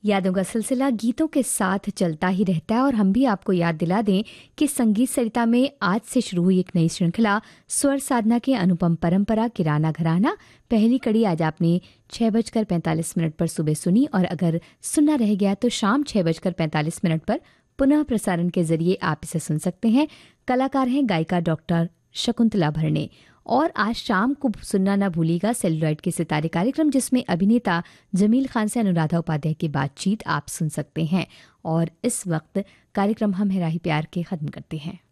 यादों का सिलसिला गीतों के साथ चलता ही रहता है और हम भी आपको याद दिला दें कि संगीत सरिता में आज से शुरू हुई एक नई श्रृंखला स्वर साधना के अनुपम परंपरा किराना घराना। पहली कड़ी आज आपने 6:45 पर सुबह सुनी और अगर सुनना रह गया तो शाम 6:45 पर पुनः प्रसारण के जरिए आप इसे सुन सकते हैं। कलाकार हैं गायिका डॉक्टर शकुंतला भरणे। और आज शाम को सुनना ना भूलिएगा सेलुलॉइड के सितारे कार्यक्रम, जिसमें अभिनेता जमील खान से अनुराधा उपाध्याय की बातचीत आप सुन सकते हैं। और इस वक्त कार्यक्रम हम है राही प्यार के खत्म करते हैं।